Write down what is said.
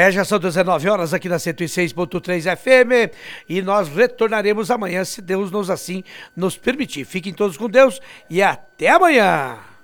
Já são 19 horas aqui na 106.3 FM e nós retornaremos amanhã, se Deus nos assim nos permitir. Fiquem todos com Deus e até amanhã!